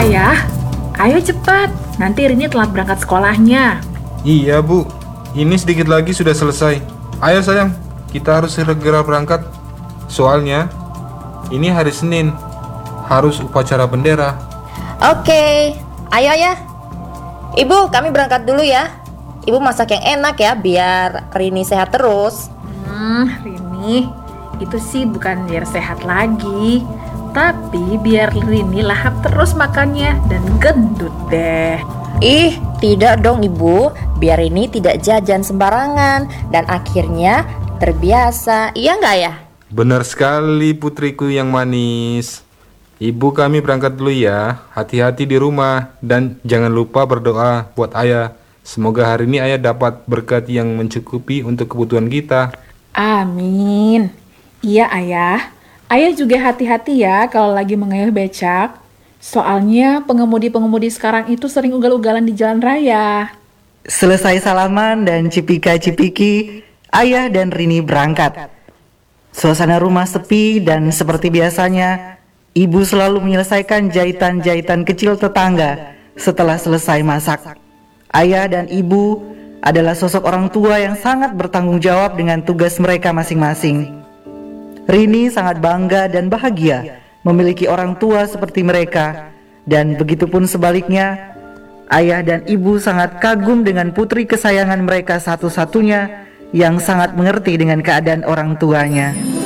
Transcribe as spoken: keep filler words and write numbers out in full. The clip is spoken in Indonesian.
Ayah, ayo cepat, nanti Rini telat berangkat sekolahnya. Iya Bu, ini sedikit lagi sudah selesai. Ayo sayang, kita harus segera berangkat. Soalnya, ini hari Senin, harus upacara bendera. Oke, ayo ya. Ibu, kami berangkat dulu ya. Ibu masak yang enak ya, biar Rini sehat terus. Hmm, Rini, itu sih bukan biar sehat lagi, tapi biar Rini lahap terus makannya dan gendut deh. Ih, tidak dong Ibu. Biar Rini tidak jajan sembarangan dan akhirnya terbiasa. Iya nggak ya? Benar sekali putriku yang manis. Ibu, kami berangkat dulu ya. Hati-hati di rumah dan jangan lupa berdoa buat ayah. Semoga hari ini ayah dapat berkat yang mencukupi untuk kebutuhan kita. Amin. Iya ayah, ayah juga hati-hati ya kalau lagi mengayuh becak. Soalnya pengemudi-pengemudi sekarang itu sering ugal-ugalan di jalan raya. Selesai salaman dan cipika-cipiki, ayah dan Rini berangkat. Suasana rumah sepi dan seperti biasanya, ibu selalu menyelesaikan jahitan-jahitan kecil tetangga setelah selesai masak. Ayah dan ibu adalah sosok orang tua yang sangat bertanggung jawab dengan tugas mereka masing-masing. Rini sangat bangga dan bahagia memiliki orang tua seperti mereka, dan begitupun sebaliknya, ayah dan ibu sangat kagum dengan putri kesayangan mereka satu-satunya yang sangat mengerti dengan keadaan orang tuanya.